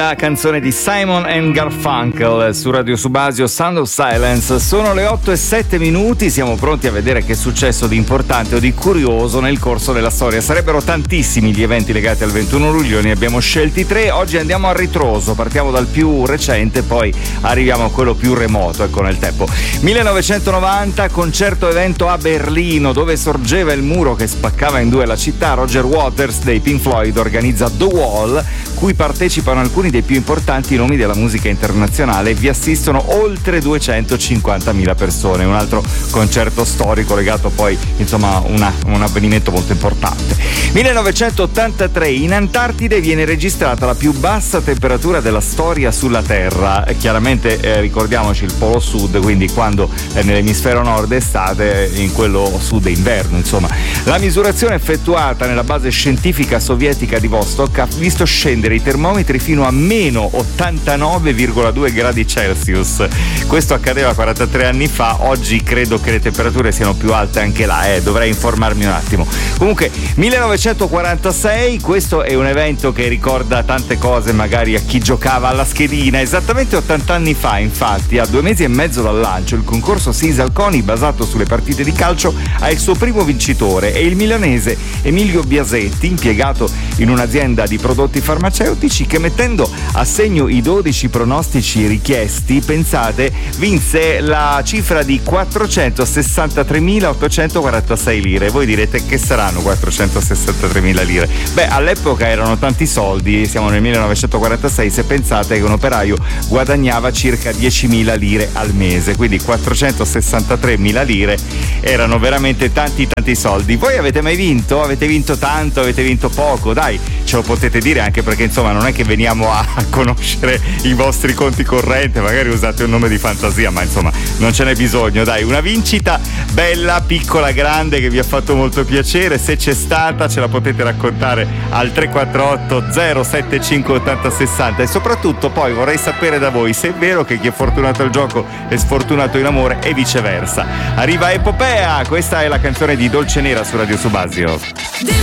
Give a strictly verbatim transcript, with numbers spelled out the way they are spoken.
La canzone di Simon and Garfunkel su Radio Subasio, Sound of Silence. Sono le otto e sette minuti, siamo pronti a vedere che è successo di importante o di curioso nel corso della storia. Sarebbero tantissimi gli eventi legati al ventuno luglio, ne abbiamo scelti tre. Oggi andiamo a ritroso, partiamo dal più recente, poi arriviamo a quello più remoto, ecco, nel tempo. millenovecentonovanta, concerto evento a Berlino, dove sorgeva il muro che spaccava in due la città. Roger Waters dei Pink Floyd organizza The Wall, cui partecipano alcuni dei più importanti nomi della musica internazionale e vi assistono oltre duecentocinquantamila persone. Un altro concerto storico legato poi, insomma, a una, un avvenimento molto importante. millenovecentottantatré, in Antartide viene registrata la più bassa temperatura della storia sulla Terra. E chiaramente eh, ricordiamoci il polo sud, quindi quando eh, nell'emisfero nord è estate, in quello sud è inverno, insomma. La misurazione effettuata nella base scientifica sovietica di Vostok ha visto scendere i termometri fino a meno ottantanove virgola due gradi Celsius. Questo accadeva quarantatré anni fa, oggi credo che le temperature siano più alte anche là, eh, dovrei informarmi un attimo. Comunque, millenovecentoquarantasei, questo è un evento che ricorda tante cose magari a chi giocava alla schedina. Esattamente ottanta anni fa, infatti, a due mesi e mezzo dal lancio, il concorso Sisal-Coni, basato sulle partite di calcio, ha il suo primo vincitore, è il milanese Emilio Biasetti, impiegato in un'azienda di prodotti farmaceutici, che mettendo a segno i dodici pronostici richiesti, pensate, vinse la cifra di quattrocentosessantatremilaottocentoquarantasei lire. Voi direte, che saranno quattrocentosessantatremila lire? Beh, all'epoca erano tanti soldi, siamo nel millenovecentoquarantasei, se pensate che un operaio guadagnava circa diecimila lire al mese, quindi quattrocentosessantatremila lire erano veramente tanti tanti soldi. Voi avete mai vinto? Avete vinto tanto? Avete vinto poco? Dai, ce lo potete dire, anche perché insomma non è che veniamo a conoscere i vostri conti correnti, magari usate un nome di fantasia, ma insomma non ce n'è bisogno. Dai, una vincita bella, piccola, grande, che vi ha fatto molto piacere. Se c'è stata, ce la potete raccontare al tre quattro otto zero sette cinque otto zero sei zero, e soprattutto poi vorrei sapere da voi se è vero che chi è fortunato al gioco è sfortunato in amore e viceversa. Arriva Epopea, questa è la canzone di Dolce Nera su Radio Subasio.